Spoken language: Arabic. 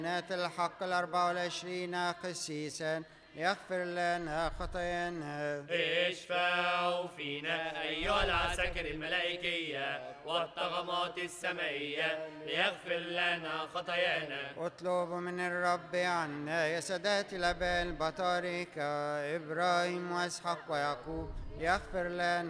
الحق 24 قسيسا يغفر لنا خطايانا. اشفعوا فينا أيها العساكر الملائكية والطغمات السمائية ليغفر لنا خطايانا. اطلبوا من الرب عنا يا سادات الآباء البطاركة إبراهيم وإسحاق ويعقوب يغفر لنا